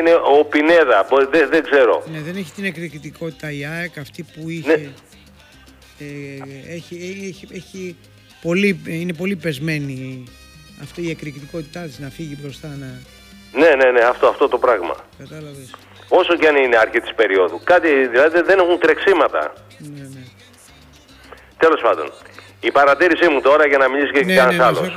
είναι ο Πινέδα, δεν ξέρω. Ναι, δεν έχει την εκρηκτικότητα η ΑΕΚ αυτή που είχε. Ναι. Έχει πολύ, είναι πολύ πεσμένη αυτή η εκρηκτικότητά της να φύγει μπροστά. Ναι, αυτό το πράγμα. Κατάλαβες. Όσο και αν είναι αρχή της περίοδου. Κάτι δηλαδή δεν έχουν τρεξίματα. Ναι. Τέλος πάντων. Η παρατήρησή μου τώρα για να μιλήσει και κανένας άλλος.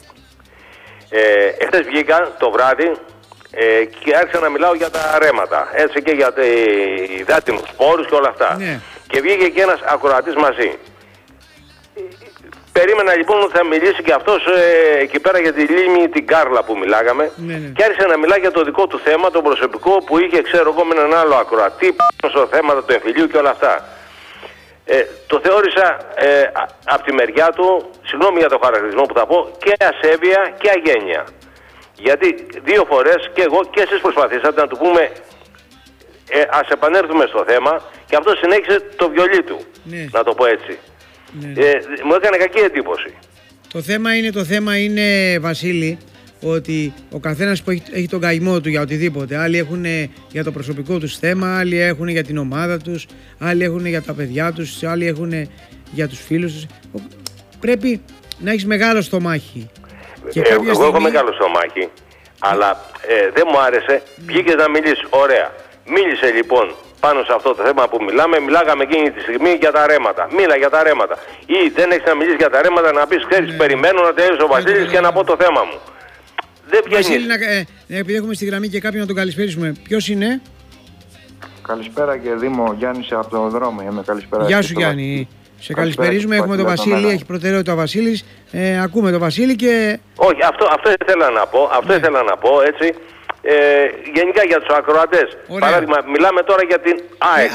Εχθές βγήκα το βράδυ και άρχισα να μιλάω για τα ρέματα. Έτσι και για υδάτινους σπόρους και όλα αυτά. Ναι. Και βγήκε και ένας ακροατής μαζί. Περίμενα λοιπόν ότι θα μιλήσει και αυτός εκεί πέρα για τη λίμνη την Κάρλα που μιλάγαμε. Ναι. Και άρχισε να μιλά για το δικό του θέμα, το προσωπικό που είχε, ξέρω εγώ, με έναν άλλο ακροατή πάνω στο θέματα του εμφυλίου και όλα αυτά. Το θεώρησα από τη μεριά του, συγγνώμη για το χαρακτηρισμό που θα πω, και ασέβεια και αγένεια. Γιατί 2 φορές και εγώ και εσείς προσπαθήσατε να του πούμε ας επανέλθουμε στο θέμα και αυτό συνέχισε το βιολί του, να το πω έτσι. Μου έκανε κακή εντύπωση. Το θέμα είναι, Βασίλη, ότι ο καθένας που έχει τον καημό του για οτιδήποτε. Άλλοι έχουν για το προσωπικό τους θέμα, άλλοι έχουν για την ομάδα τους, άλλοι έχουν για τα παιδιά τους, άλλοι έχουν για τους φίλους τους. Πρέπει να έχεις μεγάλο στομάχι. Εγώ έχω μεγάλο στομάχι, αλλά δεν μου άρεσε. Βγήκες να μιλήσεις, ωραία. Μίλησε λοιπόν πάνω σε αυτό το θέμα που μιλάγαμε εκείνη τη στιγμή για τα ρέματα. Μίλα για τα ρέματα. Ή δεν έχεις να μιλήσεις για τα ρέματα, να πεις, ξέρεις, περιμένω να τελειώσει ο Βασίλης και να πω το θέμα μου. Δεν βγαίνει. Βασίλη, επειδή έχουμε στη γραμμή και κάποιον να τον καλησπέρισουμε. Ποιος είναι? Καλησπέρα και Δήμο, Γιάννης από τον δρόμο. Καλησπέρα. Γεια σου Γιάννη. Σε καλησπερίζουμε, έχουμε τον Βασίλη, έχει προτεραιότητα ο Βασίλης. Ακούμε τον Βασίλη και... Όχι, αυτό ήθελα να πω, ήθελα να πω, έτσι. Γενικά για τους ακροατές. Παράδειγμα, μιλάμε τώρα για την ΑΕΚ,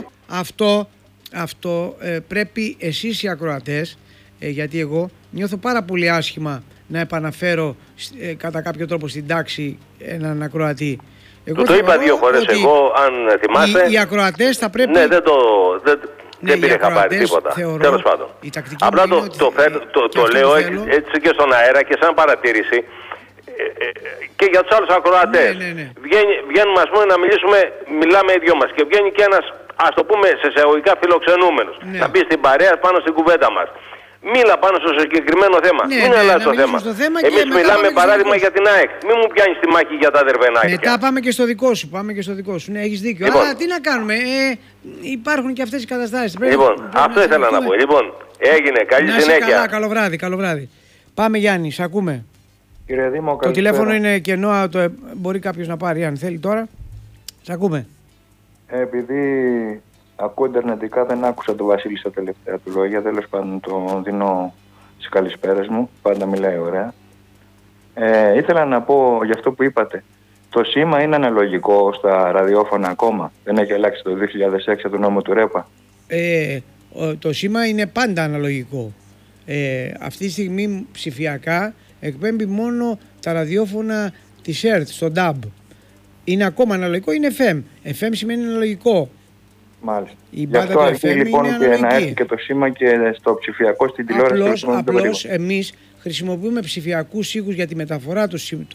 αυτό πρέπει εσείς οι ακροατές, γιατί εγώ νιώθω πάρα πολύ άσχημα να επαναφέρω κατά κάποιο τρόπο στην τάξη έναν ακροατή. Το είπα 2 φορές εγώ, αν θυμάστε. Οι ακροατές θα πρέπει... Ναι, δεν πήρε χαμπάρι τίποτα. Τέλος πάντων. Απλά το λέω έτσι και στον αέρα και σαν παρατήρηση και για τους άλλους ακροατές. Ναι. Βγαίνουμε, ας πούμε, να μιλάμε οι δυο μας και βγαίνει και ένας, ας το πούμε σε εισαγωγικά, φιλοξενούμενος. Να μπει στην παρέα πάνω στην κουβέντα μας. Μίλα πάνω στο συγκεκριμένο θέμα. Μην αλλάζει το θέμα. Εμείς μιλάμε παράδειγμα για την ΑΕΚ. Μην μου πιάνεις τη μάχη για τα δερβενάκια. Μετά πάμε και στο δικό σου. Ναι, έχεις δίκιο. Λοιπόν. Αλλά τι να κάνουμε. Υπάρχουν και αυτές οι καταστάσεις. Λοιπόν, αυτό ήθελα να πω. Λοιπόν, έγινε. Καλή συνέχεια. Καλά, καλό βράδυ. Πάμε Γιάννη, σ' ακούμε. Κύριε Δήμο, το τηλέφωνο είναι κενό, μπορεί κάποιος να πάρει αν θέλει τώρα. Σ' ακούμε. Επειδή ακούω ιντερνετικά, δεν άκουσα τον Βασίλη στα τελευταία του λόγια. Τέλος πάντων, τον δίνω στις καλησπέρες μου. Πάντα μιλάει ωραία. Ήθελα να πω για αυτό που είπατε. Το σήμα είναι αναλογικό στα ραδιόφωνα ακόμα? Δεν έχει αλλάξει το 2006 του νόμου του ΡΕΠΑ? Το σήμα είναι πάντα αναλογικό. Αυτή τη στιγμή ψηφιακά εκπέμπει μόνο τα ραδιόφωνα της ΕΡΤ στο DAB. Είναι ακόμα αναλογικό, είναι FM. FM σημαίνει αναλογικό. Μάλιστα. Γι' αυτό αρκεί λοιπόν και να έρθει και το σήμα και στο ψηφιακό, στην τηλεόραση. Απλώς εμείς χρησιμοποιούμε ψηφιακούς ήχους για τη μεταφορά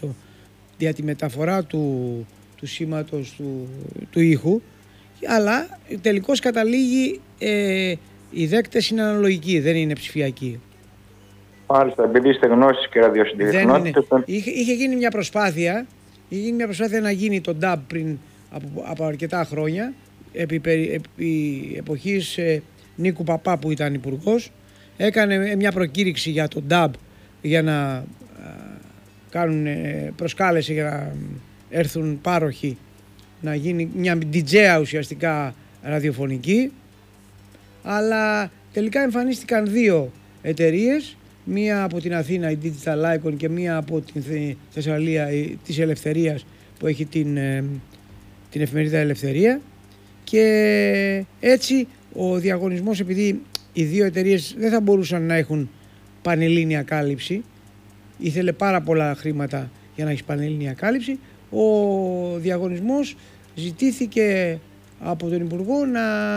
του σήματος του ήχου, αλλά τελικώς καταλήγει οι δέκτες είναι αναλογικοί, δεν είναι ψηφιακοί. Μάλιστα, επειδή είστε γνώσεις και ραδιοσυντηρητικότητες. Είχε γίνει μια προσπάθεια να γίνει το DAB πριν από αρκετά χρόνια, επί εποχής Νίκου Παπά που ήταν υπουργός. Έκανε μια προκήρυξη για το DAB για να προσκάλεσε για να έρθουν πάροχοι, να γίνει μια DJ ουσιαστικά ραδιοφωνική, αλλά τελικά εμφανίστηκαν 2 εταιρείες, μία από την Αθήνα, η Digital Icon, και μία από την Θεσσαλία, της Ελευθερίας, που έχει την εφημερίδα Ελευθερία, και έτσι ο διαγωνισμός, επειδή οι 2 εταιρείες δεν θα μπορούσαν να έχουν πανελλήνια κάλυψη, ήθελε πάρα πολλά χρήματα για να έχει πανελλήνια κάλυψη, ο διαγωνισμός ζητήθηκε από τον Υπουργό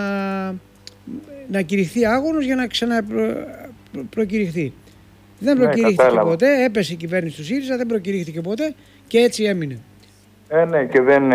να κηρυχθεί άγωνος για να ξαναπροκηρυχθεί. Δεν προκηρύχθηκε ποτέ, έπεσε η κυβέρνηση του ΣΥΡΙΖΑ, δεν προκηρύχθηκε ποτέ και έτσι έμεινε. Ναι, και δεν